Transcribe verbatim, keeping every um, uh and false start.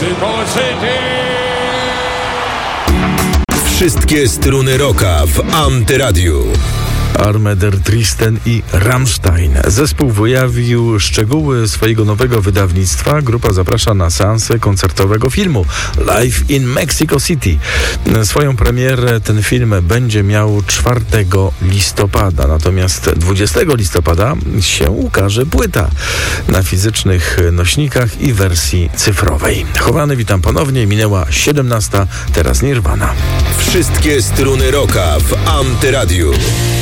Mexico City! Wszystkie struny rocka w Antyradiu. Armee der Tristen i Rammstein. Zespół wyjawił szczegóły swojego nowego wydawnictwa. Grupa zaprasza na seansę koncertowego filmu Live in Mexico City. Swoją premierę ten film będzie miał czwartego listopada, natomiast dwudziestego listopada się ukaże płyta na fizycznych nośnikach i wersji cyfrowej. Chowany, witam ponownie. Minęła siedemnasta, teraz Nirvana. Wszystkie struny rocka w Antyradiu.